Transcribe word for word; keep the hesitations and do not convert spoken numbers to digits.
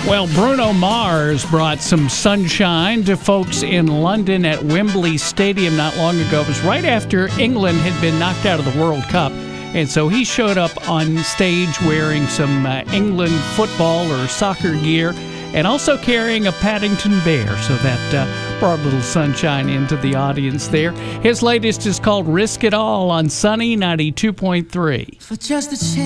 Well, Bruno Mars brought some sunshine to folks in London at Wembley Stadium not long ago. It was right after England had been knocked out of the World Cup. And so he showed up on stage wearing some uh, England football or soccer gear and also carrying a Paddington bear. So that uh, brought a little sunshine into the audience there. His latest is called Risk It All on Sunny ninety-two point three. For just a chance.